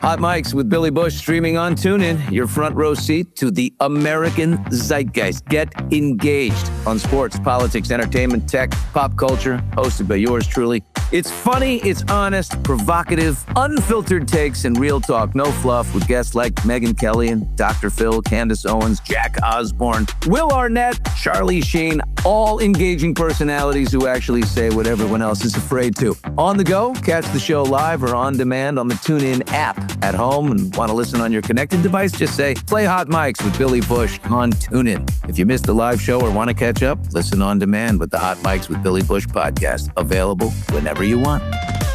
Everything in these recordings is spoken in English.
Hot Mics with Billy Bush streaming on TuneIn. Your front row seat to the American zeitgeist. Get engaged on sports, politics, entertainment, tech, pop culture. Hosted by yours truly. It's funny, it's honest, provocative, unfiltered takes, and real talk. No fluff with guests like Megyn Kelly and Dr. Phil, Candace Owens, Jack Osborne, Will Arnett, Charlie Sheen. All engaging personalities who actually say what everyone else is afraid to. On the go, catch the show live or on demand on the TuneIn app. At home and want to listen on your connected device, just say, play Hot Mics with Billy Bush on TuneIn. If you missed the live show or want to catch up, listen on demand with the Hot Mics with Billy Bush podcast. Available whenever you want.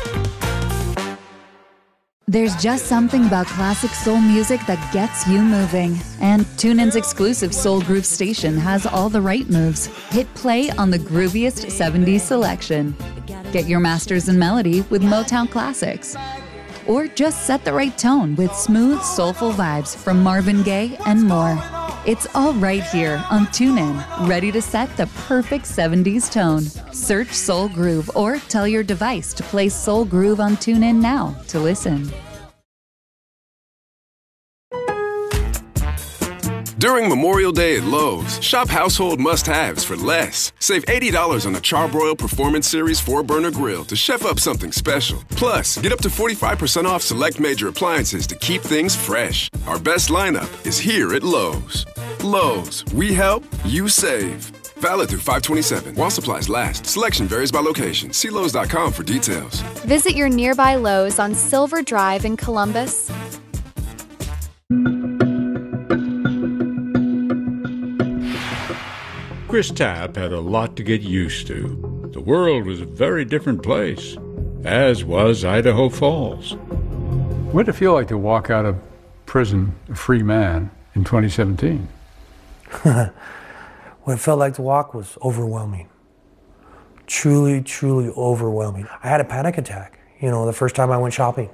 There's just something about classic soul music that gets you moving. And TuneIn's exclusive Soul Groove station has all the right moves. Hit play on the grooviest 70s selection. Get your masters in melody with Motown Classics. Or just set the right tone with smooth, soulful vibes from Marvin Gaye and more. It's all right here on TuneIn, ready to set the perfect 70s tone. Search Soul Groove or tell your device to play Soul Groove on TuneIn now to listen. During Memorial Day at Lowe's, shop household must-haves for less. Save $80 on a Charbroil Performance Series 4-burner grill to chef up something special. Plus, get up to 45% off select major appliances to keep things fresh. Our best lineup is here at Lowe's. Lowe's, we help, you save. Valid through 5/27 while supplies last. Selection varies by location. See Lowes.com for details. Visit your nearby Lowe's on Silver Drive in Columbus. Chris Tapp had a lot to get used to. The world was a very different place, as was Idaho Falls. What did it feel like to walk out of prison a free man in 2017? What it felt like to walk was overwhelming. Truly, truly overwhelming. I had a panic attack, the first time I went shopping.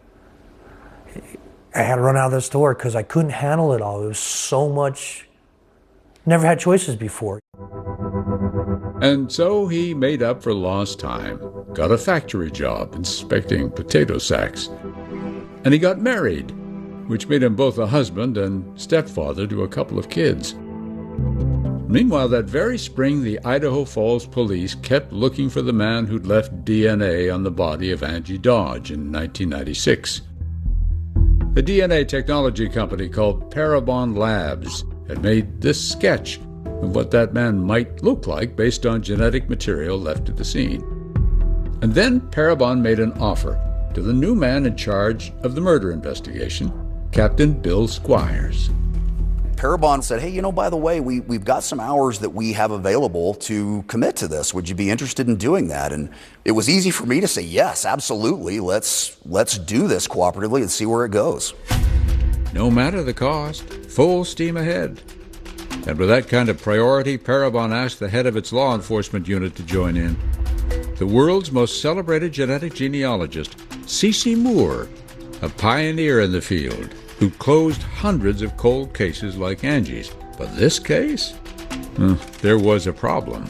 I had to run out of the store because I couldn't handle it all. It was so much. Never had choices before. And so he made up for lost time, got a factory job inspecting potato sacks. And he got married, which made him both a husband and stepfather to a couple of kids. Meanwhile, that very spring, the Idaho Falls police kept looking for the man who'd left DNA on the body of Angie Dodge in 1996. A DNA technology company called Parabon Labs had made this sketch of what that man might look like based on genetic material left at the scene. And then Parabon made an offer to the new man in charge of the murder investigation, Captain Bill Squires. Parabon said, hey, by the way, we've got some hours that we have available to commit to this. Would you be interested in doing that? And it was easy for me to say, yes, absolutely. Let's do this cooperatively and see where it goes. No matter the cost, full steam ahead. And with that kind of priority, Parabon asked the head of its law enforcement unit to join in. The world's most celebrated genetic genealogist, Cece Moore, a pioneer in the field, who closed hundreds of cold cases like Angie's. But this case? There was a problem.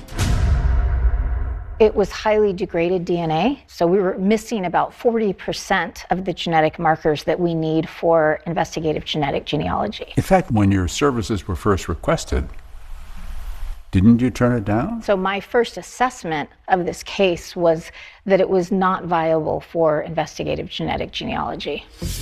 It was highly degraded DNA, so we were missing about 40% of the genetic markers that we need for investigative genetic genealogy. In fact, when your services were first requested, didn't you turn it down? So my first assessment of this case was that it was not viable for investigative genetic genealogy.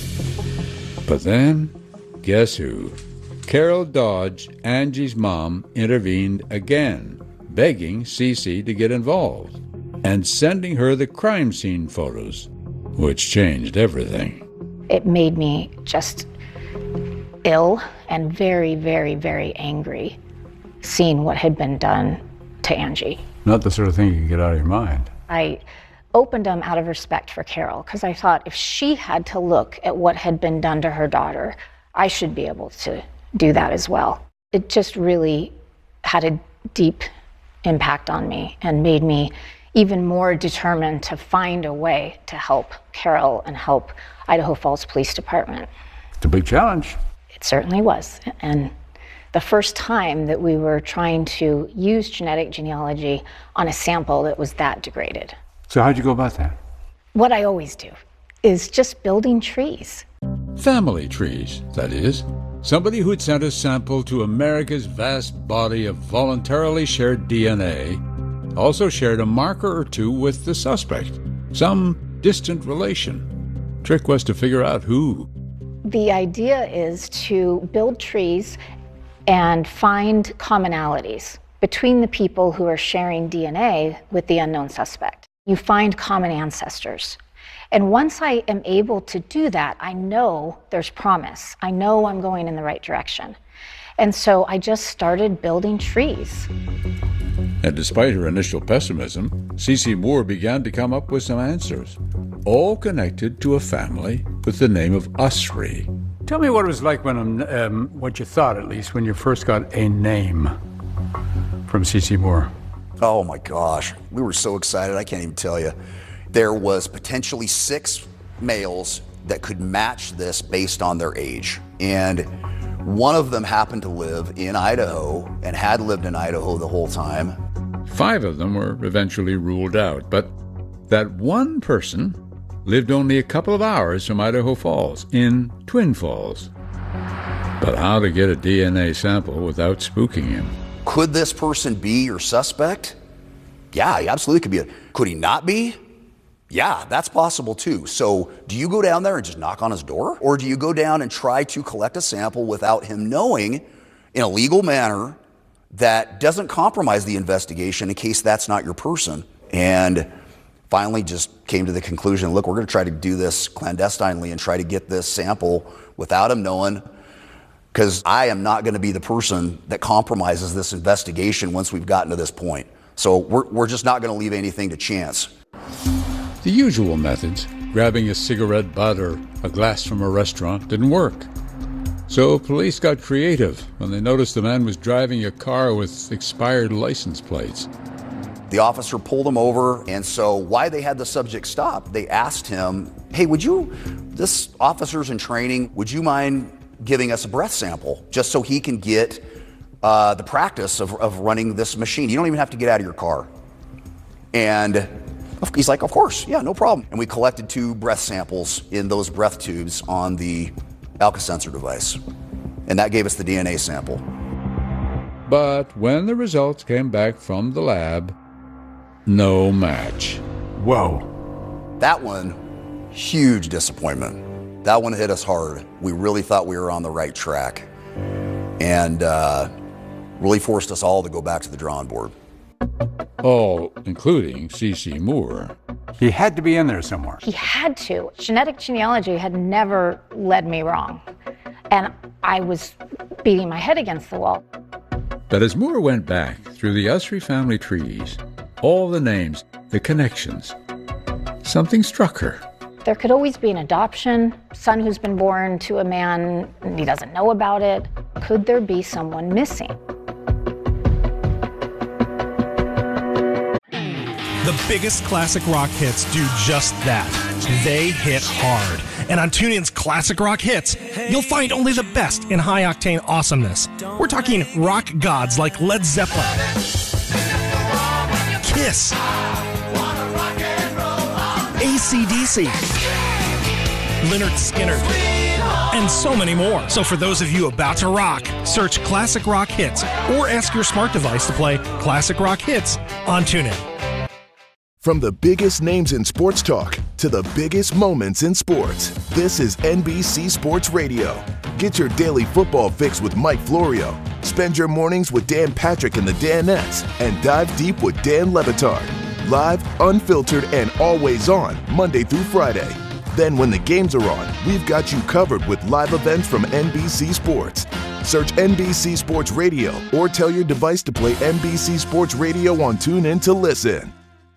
But then, guess who? Carol Dodge, Angie's mom, intervened again, begging Cece to get involved and sending her the crime scene photos, which changed everything. It made me just ill and very, very, very angry seeing what had been done to Angie. Not the sort of thing you can get out of your mind. I opened them out of respect for Carol because I thought if she had to look at what had been done to her daughter, I should be able to do that as well. It just really had a deep impact on me and made me even more determined to find a way to help Carol and help Idaho Falls Police Department. It's a big challenge. It certainly was. And the first time that we were trying to use genetic genealogy on a sample that was that degraded. So how'd you go about that? What I always do is just building trees. family trees, that is. Somebody who'd sent a sample to America's vast body of voluntarily shared DNA also shared a marker or two with the suspect, some distant relation. Trick was to figure out who. The idea is to build trees and find commonalities between the people who are sharing DNA with the unknown suspect. You find common ancestors. And once I am able to do that, I know there's promise. I know I'm going in the right direction. And so I just started building trees. And despite her initial pessimism, Cece Moore began to come up with some answers, all connected to a family with the name of Usry. Tell me what it was like when, what you thought at least, when you first got a name from Cece Moore. Oh my gosh, we were so excited, I can't even tell you. There was potentially 6 males that could match this based on their age. And one of them happened to live in Idaho and had lived in Idaho the whole time. 5 of them were eventually ruled out, but that one person lived only a couple of hours from Idaho Falls, in Twin Falls. But how to get a DNA sample without spooking him? Could this person be your suspect? Yeah, he absolutely could be. Could he not be? Yeah, that's possible too. So do you go down there and just knock on his door? Or do you go down and try to collect a sample without him knowing, in a legal manner, that doesn't compromise the investigation in case that's not your person? And finally just came to the conclusion, look, we're going to try to do this clandestinely and try to get this sample without him knowing, because I am not going to be the person that compromises this investigation once we've gotten to this point. So we're just not going to leave anything to chance. The usual methods, grabbing a cigarette butt or a glass from a restaurant, didn't work. So police got creative when they noticed the man was driving a car with expired license plates. The officer pulled him over, and so why they had the subject stop, they asked him, hey, this officer's in training, would you mind giving us a breath sample just so he can get the practice of running this machine? You don't even have to get out of your car. And he's like, of course, yeah, no problem. And we collected 2 breath samples in those breath tubes on the Alka-Sensor device. And that gave us the DNA sample. But when the results came back from the lab, no match. Whoa. That one, huge disappointment. That one hit us hard. We really thought we were on the right track. And really forced us all to go back to the drawing board. All, including Cece Moore. He had to be in there somewhere. He had to. Genetic genealogy had never led me wrong. And I was beating my head against the wall. But as Moore went back through the Usry family trees, all the names, the connections, something struck her. There could always be an adoption, son who's been born to a man and he doesn't know about it. Could there be someone missing? The biggest classic rock hits do just that. They hit hard. And on TuneIn's Classic Rock Hits, you'll find only the best in high-octane awesomeness. We're talking rock gods like Led Zeppelin, Kiss, AC/DC, Lynyrd Skynyrd, and so many more. So for those of you about to rock, search Classic Rock Hits or ask your smart device to play Classic Rock Hits on TuneIn. From the biggest names in sports talk to the biggest moments in sports, this is NBC Sports Radio. Get your daily football fix with Mike Florio. Spend your mornings with Dan Patrick and the Danettes, and dive deep with Dan Le Batard. Live, unfiltered, and always on, Monday through Friday. Then when the games are on, we've got you covered with live events from NBC Sports. Search NBC Sports Radio or tell your device to play NBC Sports Radio on TuneIn to listen.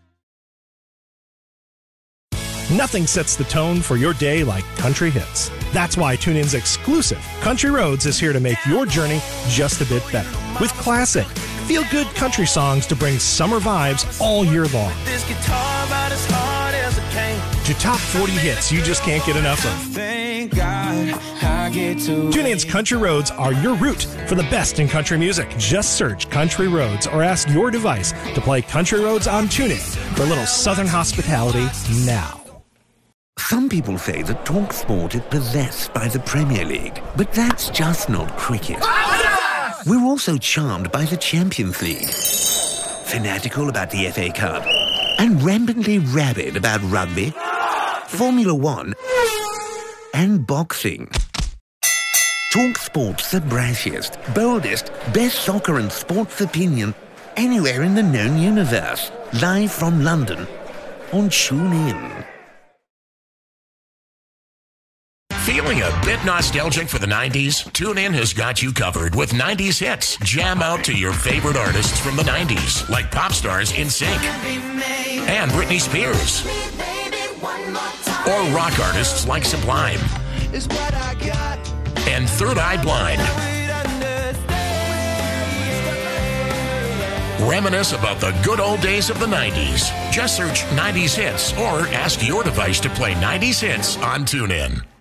Nothing sets the tone for your day like country hits. That's why TuneIn's exclusive Country Roads is here to make your journey just a bit better. With classic, feel-good country songs to bring summer vibes all year long. This guitar about as hard as it came. To top 40 hits you just can't get enough of. Thank God I get to TuneIn's Country Roads are your route for the best in country music. Just search Country Roads or ask your device to play Country Roads on TuneIn for a little southern hospitality now. Some people say that TalkSport is possessed by the Premier League, but that's just not cricket. We're also charmed by the Champions League, fanatical about the FA Cup, and rampantly rabid about rugby, Formula One, and boxing. TalkSport's the brashiest, boldest, best soccer and sports opinion anywhere in the known universe. Live from London on TuneIn. Feeling a bit nostalgic for the 90s? TuneIn has got you covered with 90s hits. Jam out to your favorite artists from the 90s, like pop stars NSYNC and Britney Spears. Or rock artists like Sublime and Third Eye Blind. Reminisce about the good old days of the 90s. Just search 90s hits or ask your device to play 90s hits on TuneIn.